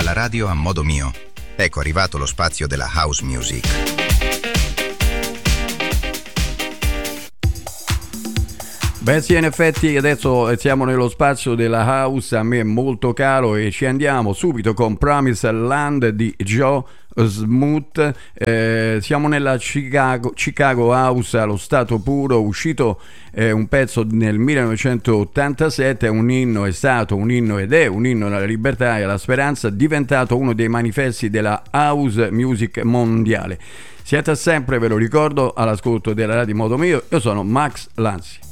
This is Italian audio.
alla radio a modo mio. Ecco arrivato lo spazio della house music. Beh sì, in effetti adesso siamo nello spazio della house, a me è molto caro, e ci andiamo subito con Promised Land di Joe Smoot. Siamo nella Chicago House allo stato puro, uscito un pezzo nel 1987, è stato un inno ed è un inno alla libertà e alla speranza, diventato uno dei manifesti della house music mondiale. Siete sempre, ve lo ricordo, all'ascolto della radio Modo Mio. Io sono Max Lanzi.